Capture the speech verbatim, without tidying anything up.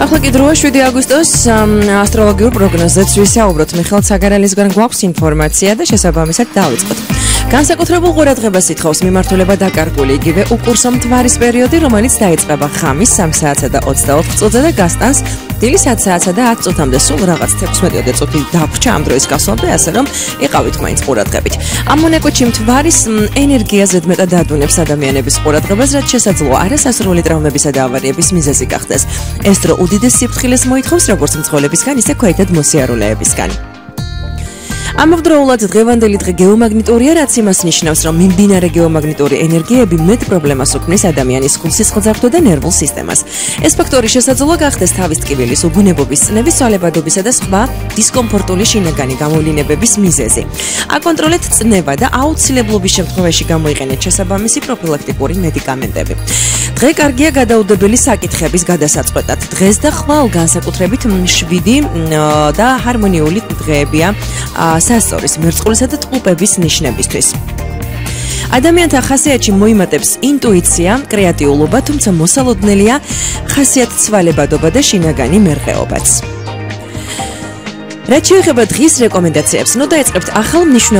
ახლა კი დროა შვიდი აგვისტოს ასტროლოგიურ პროგნოზებს ვისაუბროთ. მიხეილ ცაგარელისგან გვაქვს ინფორმაცია და შესაბამისად დავიწყოთ. განსაკუთრებულ ყურადღებას ითხოვს მიმართულება დაკარგული იგივე უკურსო მთვარის პერიოდი, რომელიც დაიწყება ხამის სამ საათსა და ოცდაოთხ წუთზე და გასტანს დილის ათ საათსა და ათ წუთამდე. სულ რაღაც თექვსმეტი წუთი დაგვრჩა ამ დროის გასვლამდე, ასე რომ იყავით მაინც ყურადღებით. ამ მონაკვეთში მთვარის ენერგია ზედმეტად დადუნებს ადამიანების ყურადღებას, რაც შესაძლოა არასასრული ტრავმებისა და ავარიების მიზეზი გახდეს. ეს დრო უდიდეს სიფრთხილეს მოითხოვს როგორც მძღოლებისგან, ისე ქვეითად მოსიარულეებისგან. ამავდროულად დღევანდელი დღე გეომაგნიტურია, რაც იმას ნიშნავს, რომ მიმდინარე გეომაგნიტური ენერგიები მეტ პრობლემას უქმნის ადამიანის ხუსისხლძარღვთა და ნერვულ სისტემას. ეს ფაქტორი შესაძლოა გახდეს თავის ტკივილის, უბუნებობის წნევის, ცვალებადობისა და სხვა დისკომფორტული შინაგანი გამოვლინებების მიზეზი. აკონტროლეთ წნევა და აუცილებლობის შემთხვევაში გამოიყენეთ შესაბამისი პროფილაქტიკური მედიკამენტები. დღე კარგია გადაუდებელი საკითხების გადასაწყვეტად. დღეს და ხვალ განსაკუთრებით შვიდი და ჰარმონიული დღეებია სასწორის, მერწყულისა და ტყუპების ნიშნებისთვის. ადამიანთა ხასიათში მოიმატებს ინტუიცია, კრეატიულობა, თუმცა მოსალოდნელია ხასიათცვალებადობა და შინაგანი მერყეობაც. რაც შეეხება დღის რეკომენდაციებს, ნუ დაიწყებთ ახალ მნიშვნელოვან